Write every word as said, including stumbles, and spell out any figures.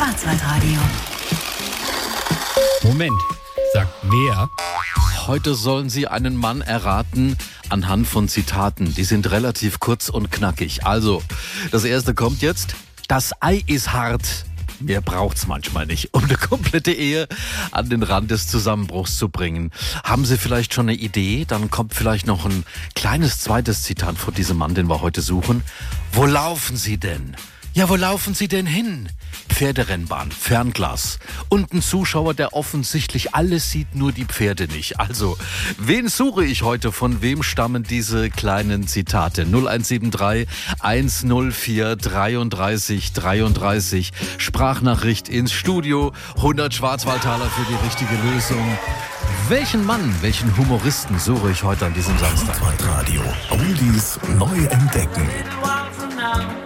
Schwarzwaldradio. Moment, sagt wer? Heute sollen Sie einen Mann erraten anhand von Zitaten. Die sind relativ kurz und knackig. Also, das erste kommt jetzt. Das Ei ist hart. Mehr braucht's manchmal nicht, um eine komplette Ehe an den Rand des Zusammenbruchs zu bringen. Haben Sie vielleicht schon eine Idee? Dann kommt vielleicht noch ein kleines zweites Zitat von diesem Mann, den wir heute suchen. Wo laufen Sie denn? Ja, wo laufen Sie denn hin? Pferderennbahn, Fernglas und ein Zuschauer, der offensichtlich alles sieht, nur die Pferde nicht. Also, wen suche ich heute? Von wem stammen diese kleinen Zitate? null eins sieben drei eins null vier dreiunddreißig dreiunddreißig. Sprachnachricht ins Studio. hundert Schwarzwaldtaler für die richtige Lösung. Welchen Mann, welchen Humoristen suche ich heute an diesem Samstag? Schwarzwaldradio. Oldies neu entdecken.